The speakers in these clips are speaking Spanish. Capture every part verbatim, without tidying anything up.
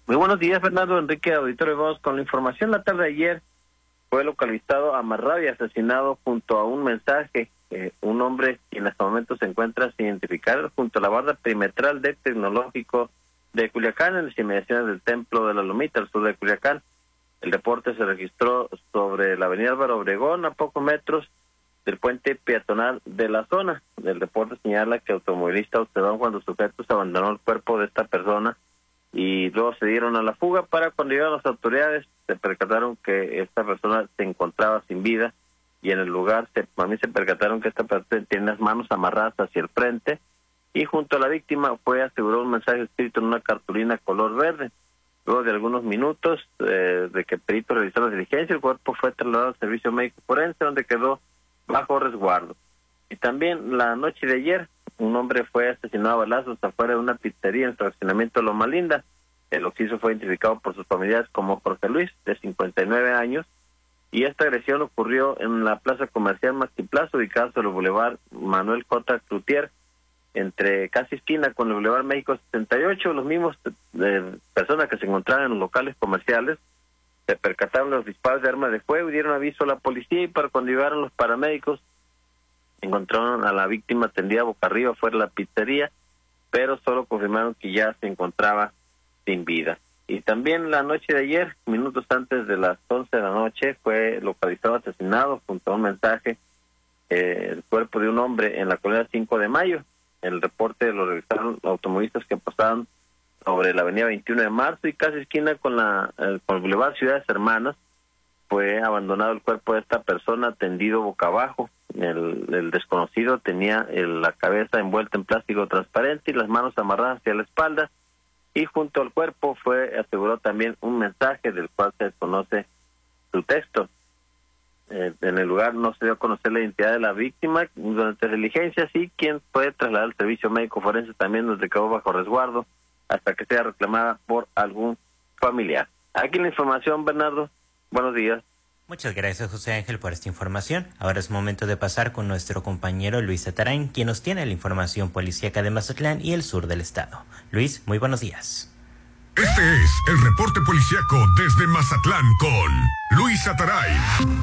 Muy buenos días, Fernando Enrique Auditorio. Vamos con la información. La tarde de ayer fue localizado amarrado y asesinado junto a un mensaje. Eh, un hombre que en este momento se encuentra sin identificar junto a la barda perimetral del Tecnológico de Culiacán, en las inmediaciones del Templo de la Lomita, al sur de Culiacán. El reporte se registró sobre la avenida Álvaro Obregón, a pocos metros del puente peatonal de la zona. El reporte señala que automovilistas observaron cuando los sujetos abandonó el cuerpo de esta persona y luego se dieron a la fuga. Para cuando llegaron las autoridades, se percataron que esta persona se encontraba sin vida, y en el lugar se, también se percataron que esta persona tiene las manos amarradas hacia el frente, y junto a la víctima fue asegurado un mensaje escrito en una cartulina color verde. Luego de algunos minutos eh, de que el perito realizó la diligencia, el cuerpo fue trasladado al servicio médico forense, donde quedó bajo resguardo. Y también la noche de ayer, un hombre fue asesinado a balazos afuera de una pizzería en el fraccionamiento Loma Linda. El occiso fue identificado por sus familiares como Jorge Luis, de cincuenta y nueve años, y esta agresión ocurrió en la plaza comercial Maxiplaza, ubicada sobre el Boulevard Manuel J. Cloutier, entre casi esquina con el Boulevard México setenta y ocho. Los mismos eh, personas que se encontraban en los locales comerciales se percataron los disparos de armas de fuego y dieron aviso a la policía, y para cuando llegaron los paramédicos encontraron a la víctima tendida boca arriba fuera de la pizzería, pero solo confirmaron que ya se encontraba sin vida. Y también la noche de ayer, minutos antes de las once de la noche, fue localizado asesinado junto a un mensaje eh, el cuerpo de un hombre en la colonia cinco de mayo. El reporte lo revisaron automovilistas que pasaban sobre la avenida veintiuno de marzo y casi esquina con la el, con el Boulevard Ciudades Hermanas. Fue abandonado el cuerpo de esta persona tendido boca abajo. El, el desconocido tenía el, la cabeza envuelta en plástico transparente y las manos amarradas hacia la espalda, y junto al cuerpo fue asegurado también un mensaje del cual se desconoce su texto. Eh, en el lugar no se dio a conocer la identidad de la víctima durante la diligencia, sí, quien fue trasladado al servicio médico forense también, donde quedó bajo resguardo hasta que sea reclamada por algún familiar. Aquí la información, Bernardo. Buenos días. Muchas gracias, José Ángel, por esta información. Ahora es momento de pasar con nuestro compañero Luis Atarain, quien nos tiene la información policíaca de Mazatlán y el sur del estado. Luis, muy buenos días. Este es el reporte policíaco desde Mazatlán con Luis Atarain.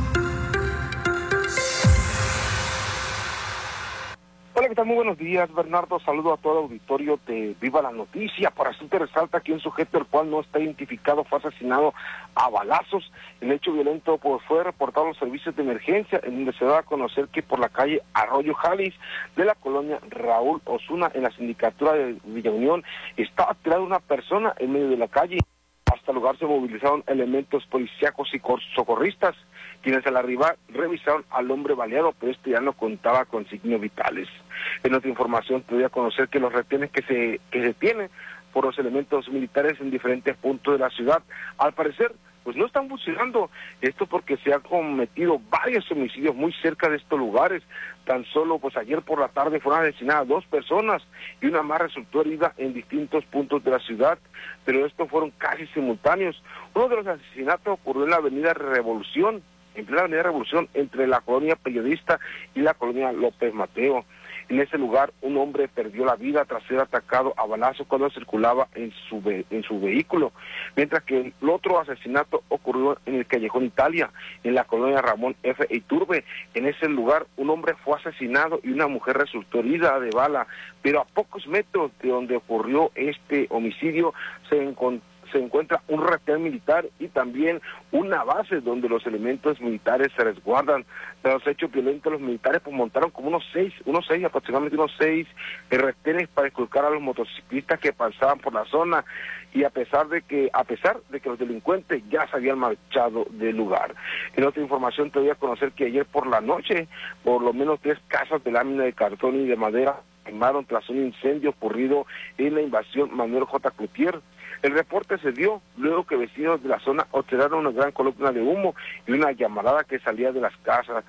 Hola, ¿qué tal? Muy buenos días, Bernardo. Saludo a todo el auditorio de Viva la Noticia. Por asunto resalta que un sujeto, el cual no está identificado, fue asesinado a balazos. El hecho violento pues, fue reportado a los servicios de emergencia, en donde se da a conocer que por la calle Arroyo Jalis de la colonia Raúl Osuna, en la sindicatura de Villa Unión, estaba tirada una persona en medio de la calle. Hasta el lugar se movilizaron elementos policíacos y socorristas, quienes al arribar revisaron al hombre baleado, pero este ya no contaba con signos vitales. En otra información te doy a conocer que los retenes que se que se tienen por los elementos militares en diferentes puntos de la ciudad, al parecer, pues no están funcionando. Esto porque se han cometido varios homicidios muy cerca de estos lugares. Tan solo, pues ayer por la tarde fueron asesinadas dos personas y una más resultó herida en distintos puntos de la ciudad, pero estos fueron casi simultáneos. Uno de los asesinatos ocurrió en la avenida Revolución, en plena avenida Revolución, entre la colonia Periodista y la colonia López Mateo. En ese lugar, un hombre perdió la vida tras ser atacado a balazos cuando circulaba en su ve en su vehículo, mientras que el otro asesinato ocurrió en el Callejón Italia, en la colonia Ramón F. Iturbe. En ese lugar, un hombre fue asesinado y una mujer resultó herida de bala, pero a pocos metros de donde ocurrió este homicidio se encontró se encuentra un retén militar y también una base donde los elementos militares se resguardan. De los hechos violentos, los militares pues montaron como unos seis, unos seis, aproximadamente unos seis retenes para esculcar a los motociclistas que pasaban por la zona, y a pesar de que, a pesar de que los delincuentes ya se habían marchado del lugar. En otra información te doy a conocer que ayer por la noche, por lo menos tres casas de lámina de cartón y de madera quemaron tras un incendio ocurrido en la invasión Manuel J. Cloutier. El reporte se dio luego que vecinos de la zona observaron una gran columna de humo y una llamarada que salía de las casas